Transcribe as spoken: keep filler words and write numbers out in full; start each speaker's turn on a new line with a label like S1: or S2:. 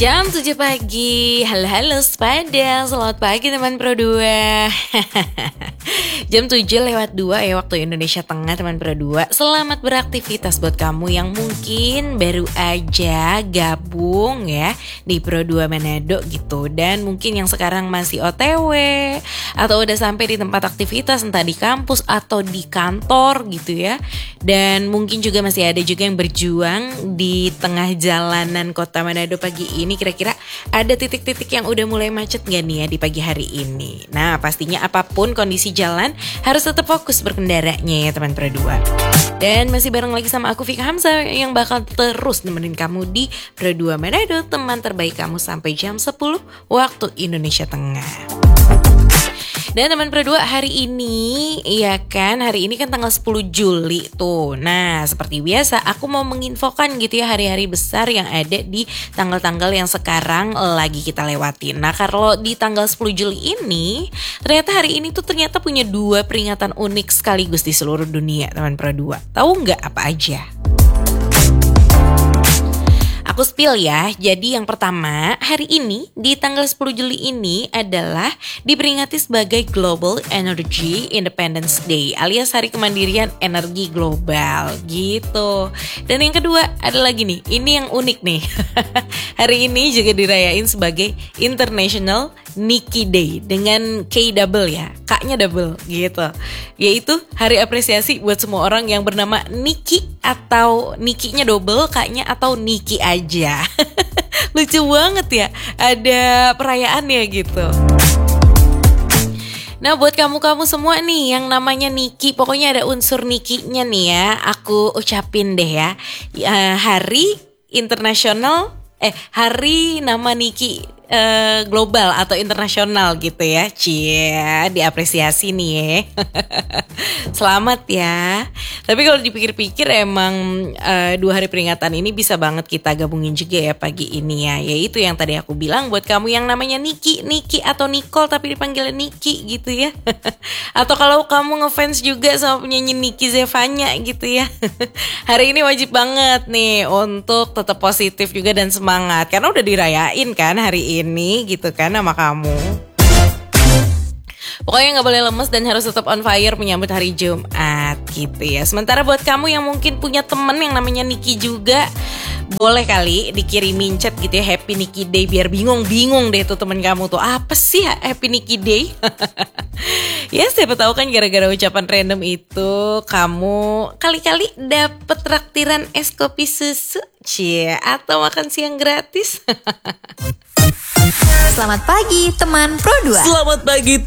S1: Jam tujuh pagi, halo-halo sepada, selamat pagi teman Pro dua. Jam tujuh lewat dua ya waktu Indonesia Tengah teman Pro dua. Selamat beraktivitas buat kamu yang mungkin baru aja gabung ya di Pro dua Manado gitu. Dan mungkin yang sekarang masih O T W atau udah sampai di tempat aktivitas entah di kampus atau di kantor gitu ya. Dan mungkin juga masih ada juga yang berjuang di tengah jalanan kota Manado pagi ini. Kira-kira ada titik-titik yang udah mulai macet gak nih ya di pagi hari ini? Nah pastinya apapun kondisi jalan harus tetap fokus berkendaranya ya teman Pro dua. Dan masih bareng lagi sama aku Fika Hamzah yang bakal terus nemenin kamu di Pro dua Manado, teman terbaik kamu sampai jam sepuluh waktu Indonesia Tengah. Dan teman Pro dua hari ini, ya kan, hari ini kan tanggal sepuluh Juli tuh. Nah, seperti biasa aku mau menginfokan gitu ya hari-hari besar yang ada di tanggal-tanggal yang sekarang lagi kita lewatin. Nah, kalau di tanggal sepuluh Juli ini, ternyata hari ini tuh ternyata punya dua peringatan unik sekaligus di seluruh dunia, teman Pro dua. Tahu nggak apa aja? Aku spill ya, jadi yang pertama hari ini di tanggal sepuluh Juli ini adalah diperingati sebagai Global Energy Independence Day alias Hari Kemandirian Energi Global gitu. Dan yang kedua ada lagi nih, ini yang unik nih. Hari ini juga dirayain sebagai International Nikki Day dengan K double ya, K-nya double gitu. Yaitu hari apresiasi buat semua orang yang bernama Nikki atau Nikki-nya double, K-nya atau Nikki aja. Lucu banget ya, ada perayaannya gitu. Nah buat kamu-kamu semua nih yang namanya Nikki, pokoknya ada unsur Nikki-nya nih ya, aku ucapin deh ya, ya hari internasional, eh hari nama Nikki Uh, global atau internasional gitu ya. Cie, diapresiasi nih ya. Selamat ya. Tapi kalau dipikir-pikir emang uh, dua hari peringatan ini bisa banget kita gabungin juga ya pagi ini ya. Yaitu yang tadi aku bilang buat kamu yang namanya Nikki, Nikki atau Nicole tapi dipanggil Nikki gitu ya. Atau kalau kamu ngefans juga sama penyanyi Nikki Zevanya gitu ya. Hari ini wajib banget nih untuk tetap positif juga dan semangat karena udah dirayain kan hari ini. Ini gitu kan sama kamu. Pokoknya gak boleh lemes dan harus tetap on fire menyambut hari Jumat gitu ya. Sementara buat kamu yang mungkin punya temen yang namanya Nikki juga, boleh kali dikirimin chat gitu ya, Happy Nikki Day, biar bingung-bingung deh tuh temen kamu tuh apa sih Happy Nikki Day. Ya siapa tahu kan gara-gara ucapan random itu kamu kali-kali dapet traktiran es kopi susu, cie, atau makan siang gratis.
S2: Selamat pagi teman Pro dua.
S1: Selamat pagi